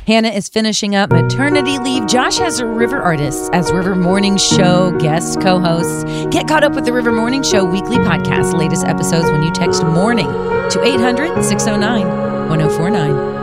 Hannah is finishing up maternity leave. Josh has a River Artists as River Morning Show guest co-hosts. Get caught up with the River Morning Show weekly podcast. Latest episodes when you text MORNING to 800-609-1049.